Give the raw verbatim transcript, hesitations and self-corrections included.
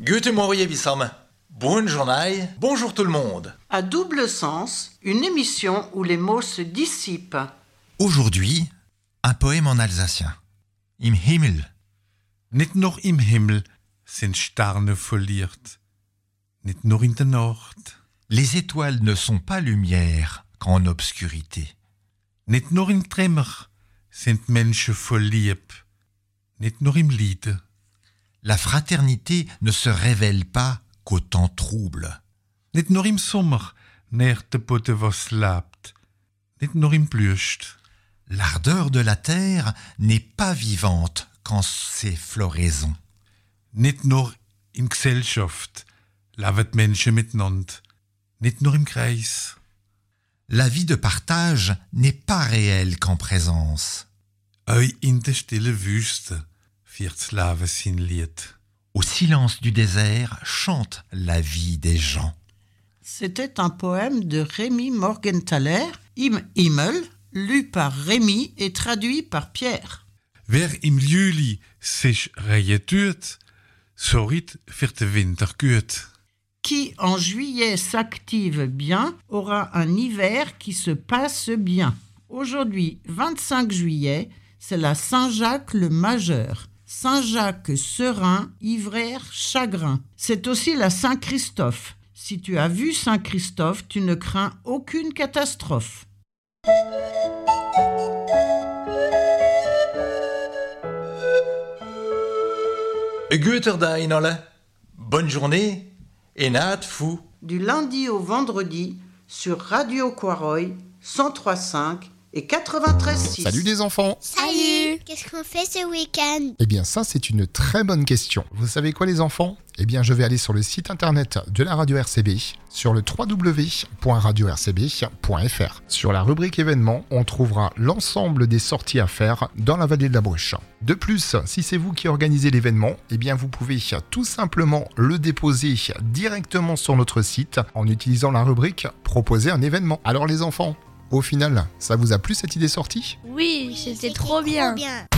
Guten Morgen, Wissam. Bonne journée. Bonjour tout le monde. À double sens, une émission où les mots se dissipent. Aujourd'hui, un poème en alsacien. Im Himmel. Nicht nur im Himmel sind Sterne verliert, nicht nur in der Nacht. Les étoiles ne sont pas lumière qu'en obscurité. Nicht nur im Tremmer sind Menschen verliebt, nicht nur im Lied. La fraternité ne se révèle pas qu'au temps trouble. Nicht nur im Sommer nährt der Boden was lebt, nicht nur im Blüst. L'ardeur de la terre n'est pas vivante qu'en ses floraisons. Nicht nur in Gesellschaft leben die Menschen miteinander, nicht nur im Kreis. La vie de partage n'est pas réelle qu'en présence. Auch in der stillen Wüste wird das Leben sein Lied. Au silence du désert chante la vie des gens. C'était un poème de Rémi Morgenthaler, Im Himmel, lu par Rémi et traduit par Pierre. Wer im Juli sich reien tut, sorgt für den Winter gut. Qui en juillet s'active bien aura un hiver qui se passe bien. Aujourd'hui, vingt-cinq juillet, c'est la Saint-Jacques le Majeur. Saint-Jacques serein, ivraire, chagrin. C'est aussi la Saint-Christophe. Si tu as vu Saint-Christophe, tu ne crains aucune catastrophe. Guter Dag, alle. Bonne journée et naat fou. Du lundi au vendredi sur Radio Quaroy, cent trois virgule cinq et quatre-vingt-treize virgule six. Salut les enfants! Salut! Qu'est-ce qu'on fait ce week-end? Eh bien ça c'est une très bonne question. Vous savez quoi les enfants? Eh bien je vais aller sur le site internet de la radio R C B, sur le w w w point radio r c b point f r. Sur la rubrique événements, on trouvera l'ensemble des sorties à faire dans la vallée de la Bruche. De plus, si c'est vous qui organisez l'événement, eh bien vous pouvez tout simplement le déposer directement sur notre site en utilisant la rubrique « Proposer un événement ». Alors les enfants, au final, ça vous a plu cette idée sortie? Oui, c'était trop bien.